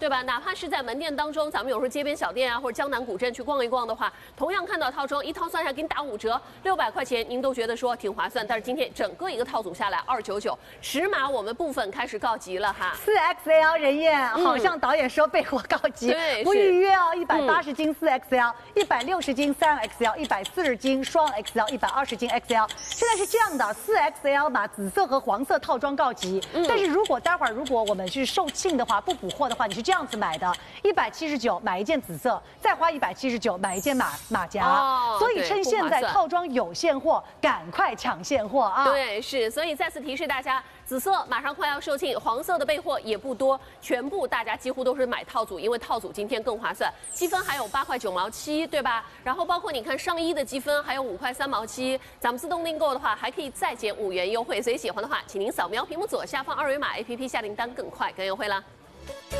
对吧？哪怕是在门店当中，咱们有时候街边小店啊，或者江南古镇去逛一逛的话，同样看到套装，一套算下来给你打5折，600块钱，您都觉得说挺划算。但是今天整个一个套组下来299，尺码我们部分开始告急了哈。 4XL 人燕，好像导演说被我告急， 对， 不预约哦，180斤4XL，160斤3XL，140斤双 XL，120斤 XL。现在是这样的，4XL 把紫色和黄色套装告急，但是如果待会儿如果我们是售罄的话，不补货的话，你是这样子买的，179买一件紫色，再花179买一件马甲。哦，所以趁现在套装有现货，赶快抢现货啊！ 对，是，所以再次提示大家，紫色马上快要售罄，黄色的备货也不多，全部大家几乎都是买套组，因为套组今天更划算，积分还有8块9毛7，对吧？然后包括你看上衣的积分还有5块3毛7，咱们自动订购的话还可以再减5元优惠，所以喜欢的话，请您扫描屏幕左下方2维码 APP 下订单更快更优惠啦。